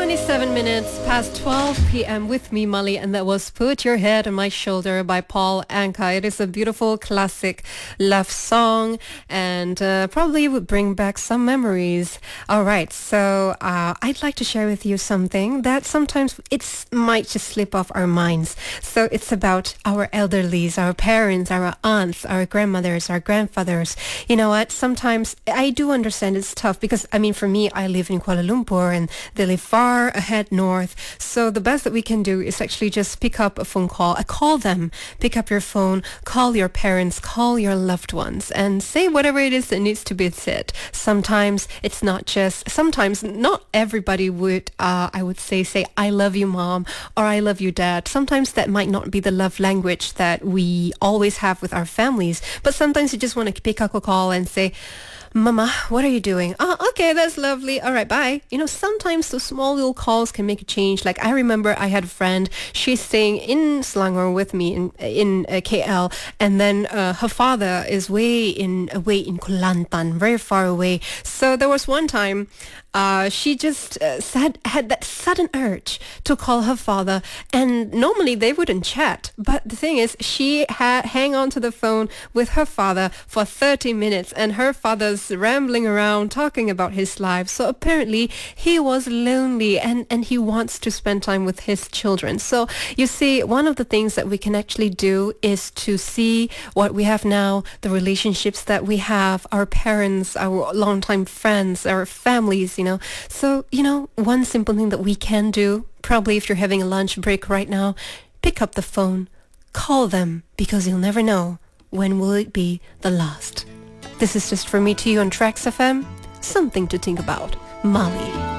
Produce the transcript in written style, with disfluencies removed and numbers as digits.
27 minutes past 12 p.m. with me, Molly, and that was Put Your Head on My Shoulder by Paul Anka. It is a beautiful classic love song and probably would bring back some memories. All right, so I'd like to share with you something that sometimes it might just slip off our minds. So it's about our elderlies, our parents, our aunts, our grandmothers, our grandfathers. You know what? Sometimes I do understand it's tough because, I mean, for me, I live in Kuala Lumpur and they live far ahead north. So the best that we can do is actually just pick up a phone call. Call them, pick up your phone, call your parents, call your loved ones, and say whatever it is that needs to be said. Sometimes it's not just, sometimes not everybody would, I would say, I love you, mom, or I love you, dad. Sometimes that might not be the love language that we always have with our families, but sometimes you just want to pick up a call and say, Mama, what are you doing? Oh, okay, that's lovely. All right, bye. You know, sometimes those small little calls can make a change. Like I remember I had a friend, she's staying in Selangor with me in KL, and then her father is away in Kelantan, very far away. So there was one time she just had that sudden urge to call her father, and normally they wouldn't chat, but the thing is she had hang on to the phone with her father for 30 minutes, and her father's rambling around talking about his life. So apparently he was lonely and he wants to spend time with his children. So you see, one of the things that we can actually do is to see what we have now, the relationships that we have, our parents, our longtime friends, our families, you know. So, you know, one simple thing that we can do, probably if you're having a lunch break right now, pick up the phone, call them, because you'll never know when will it be the last. This is Just For Me to You on Trax FM. Something to think about. Molly.